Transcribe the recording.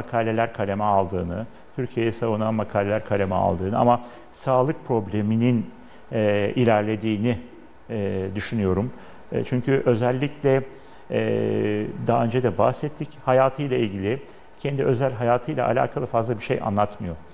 makaleler kaleme aldığını, Türkiye'yi savunan makaleler kaleme aldığını ama sağlık probleminin ilerlediğini düşünüyorum. Çünkü özellikle daha önce de bahsettik, hayatıyla ilgili, kendi özel hayatıyla alakalı fazla bir şey anlatmıyor.